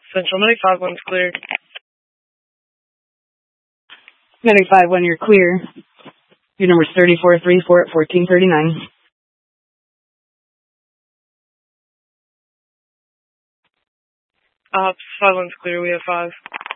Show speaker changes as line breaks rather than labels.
Central Medic 5-1's clear.
Medic 5-1, you're clear. Your number's 3434 at 1439.
Ops 5-1's clear. We have 5.